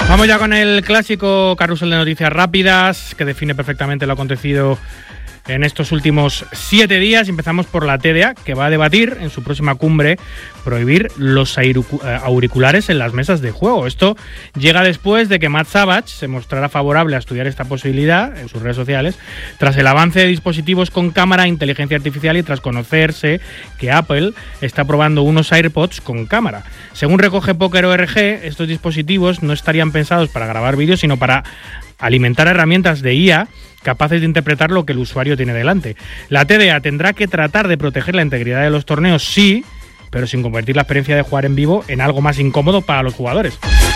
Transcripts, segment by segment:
Vamos ya con el clásico carrusel de noticias rápidas que define perfectamente lo acontecido en estos últimos 7 días. Empezamos por la TDA, que va a debatir en su próxima cumbre prohibir los auriculares en las mesas de juego. Esto llega después de que Matt Savage se mostrara favorable a estudiar esta posibilidad en sus redes sociales, tras el avance de dispositivos con cámara e inteligencia artificial y tras conocerse que Apple está probando unos AirPods con cámara. Según recoge Poker.org, estos dispositivos no estarían pensados para grabar vídeos, sino para alimentar herramientas de IA capaces de interpretar lo que el usuario tiene delante. La TDA tendrá que tratar de proteger la integridad de los torneos, sí, pero sin convertir la experiencia de jugar en vivo en algo más incómodo para los jugadores.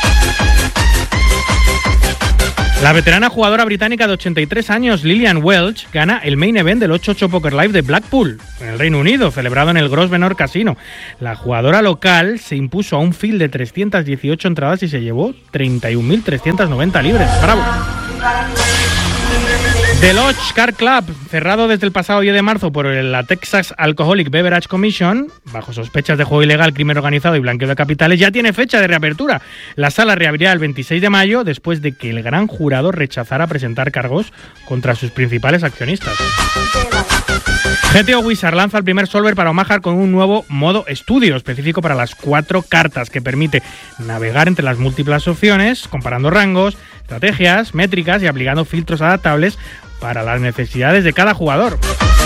La veterana jugadora británica de 83 años, Lillian Welch, gana el main event del 8-8 Poker Live de Blackpool, en el Reino Unido, celebrado en el Grosvenor Casino. La jugadora local se impuso a un field de 318 entradas y se llevó 31.390 libras. ¡Bravo! The Lodge Card Club, cerrado desde el pasado 10 de marzo por la Texas Alcoholic Beverage Commission, bajo sospechas de juego ilegal, crimen organizado y blanqueo de capitales, ya tiene fecha de reapertura. La sala reabrirá el 26 de mayo después de que el gran jurado rechazara presentar cargos contra sus principales accionistas. GTO Wizard lanza el primer solver para Omaha con un nuevo modo estudio específico para las 4 cartas que permite navegar entre las múltiples opciones, comparando rangos, estrategias, métricas y aplicando filtros adaptables para las necesidades de cada jugador.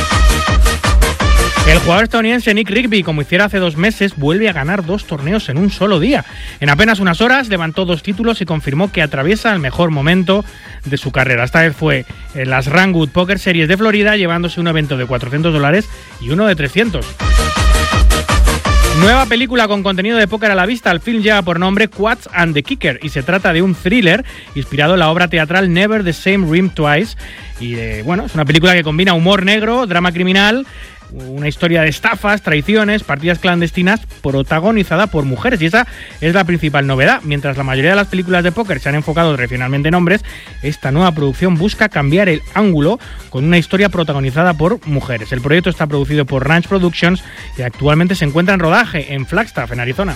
El jugador estadounidense Nick Rigby, como hiciera hace 2 meses, vuelve a ganar 2 torneos en un solo día. En apenas unas horas levantó 2 títulos y confirmó que atraviesa el mejor momento de su carrera. Esta vez fue en las Rangwood Poker Series de Florida, llevándose un evento de $400 y uno de 300. Nueva película con contenido de póker a la vista. El film lleva por nombre Quads and the Kicker y se trata de un thriller inspirado en la obra teatral Never the Same Rim Twice. Y es una película que combina humor negro, drama criminal, una historia de estafas, traiciones, partidas clandestinas, protagonizada por mujeres, y esa es la principal novedad. Mientras la mayoría de las películas de póker se han enfocado regionalmente en hombres, esta nueva producción busca cambiar el ángulo con una historia protagonizada por mujeres. El proyecto está producido por Ranch Productions y actualmente se encuentra en rodaje en Flagstaff, en Arizona.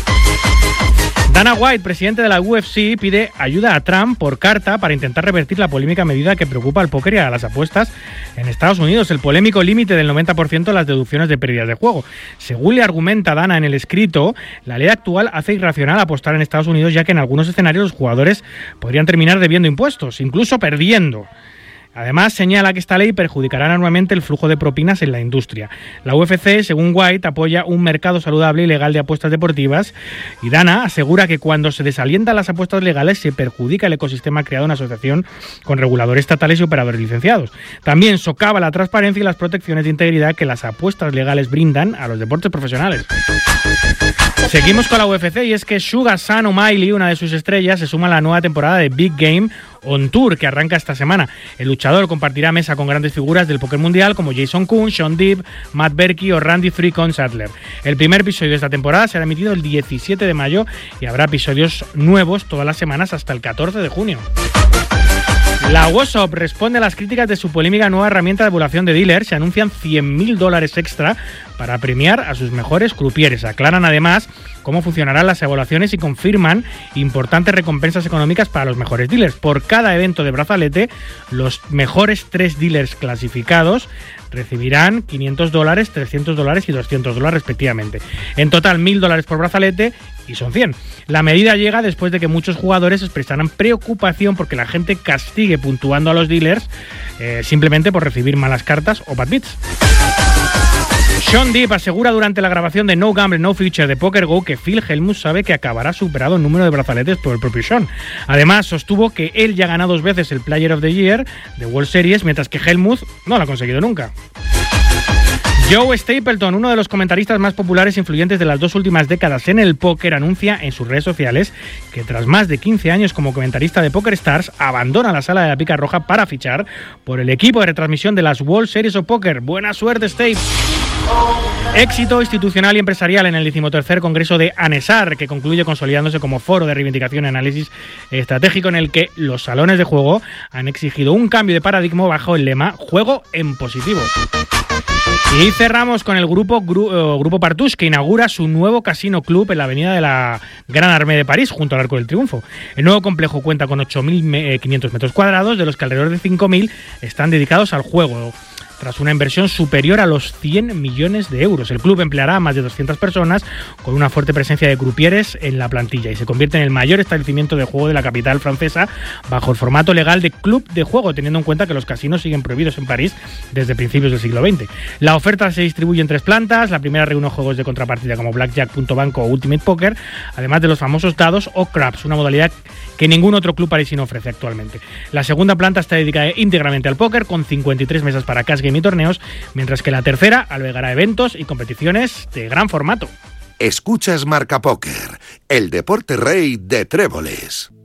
Dana White, presidente de la UFC, pide ayuda a Trump por carta para intentar revertir la polémica medida que preocupa al póker y a las apuestas en Estados Unidos, el polémico límite del 90% de las deducciones de pérdidas de juego. Según le argumenta Dana en el escrito, la ley actual hace irracional apostar en Estados Unidos, ya que en algunos escenarios los jugadores podrían terminar debiendo impuestos, incluso perdiendo. Además, señala que esta ley perjudicará enormemente el flujo de propinas en la industria. La UFC, según White, apoya un mercado saludable y legal de apuestas deportivas, y Dana asegura que cuando se desalientan las apuestas legales se perjudica el ecosistema creado en asociación con reguladores estatales y operadores licenciados. También socava la transparencia y las protecciones de integridad que las apuestas legales brindan a los deportes profesionales. Seguimos con la UFC, y es que Sugar Sean O'Malley, una de sus estrellas, se suma a la nueva temporada de Big Game On Tour, que arranca esta semana. El luchador compartirá mesa con grandes figuras del póker mundial como Jason Koon, Sean Deeb, Matt Berkey o Randy Freecon Sadler. El primer episodio de esta temporada será emitido el 17 de mayo y habrá episodios nuevos todas las semanas hasta el 14 de junio. La WhatsApp responde a las críticas de su polémica nueva herramienta de evaluación de dealers. Se anuncian $100.000 extra para premiar a sus mejores crupieres. Aclaran además cómo funcionarán las evaluaciones y confirman importantes recompensas económicas para los mejores dealers. Por cada evento de brazalete, los mejores 3 dealers clasificados recibirán $500, $300 y $200 respectivamente. En total, $1.000 por brazalete y son 100. La medida llega después de que muchos jugadores expresaran preocupación porque la gente castigue puntuando a los dealers simplemente por recibir malas cartas o bad beats. Sean Deeb asegura durante la grabación de No Gamble, No Future de PokerGo que Phil Hellmuth sabe que acabará superado el número de brazaletes por el propio Sean. Además, sostuvo que él ya ha ganado 2 veces el Player of the Year de World Series, mientras que Hellmuth no lo ha conseguido nunca. Joe Stapleton, uno de los comentaristas más populares e influyentes de las 2 últimas décadas en el póker, anuncia en sus redes sociales que tras más de 15 años como comentarista de PokerStars, abandona la sala de la pica roja para fichar por el equipo de retransmisión de las World Series of Poker. ¡Buena suerte, Stape! Éxito institucional y empresarial en el 13º Congreso de ANESAR, que concluye consolidándose como foro de reivindicación y análisis estratégico en el que los salones de juego han exigido un cambio de paradigma bajo el lema Juego en positivo. Y cerramos con el Grupo Partouche, que inaugura su nuevo Casino Club en la avenida de la Gran Armée de París, junto al Arco del Triunfo. El nuevo complejo cuenta con 8.500 metros cuadrados, de los que alrededor de 5.000 están dedicados al juego, tras una inversión superior a los 100 millones de euros. El club empleará a más de 200 personas, con una fuerte presencia de croupiers en la plantilla, y se convierte en el mayor establecimiento de juego de la capital francesa bajo el formato legal de club de juego, teniendo en cuenta que los casinos siguen prohibidos en París desde principios del siglo XX. La oferta se distribuye en 3 plantas. La primera reúne juegos de contrapartida como Blackjack, Punto Banco o Ultimate Poker, además de los famosos dados o craps, una modalidad que ningún otro club parisino ofrece actualmente. La segunda planta está dedicada íntegramente al póker, con 53 mesas para cash game y torneos, mientras que la tercera albergará eventos y competiciones de gran formato. Escuchas Marca Póker, el deporte rey de tréboles.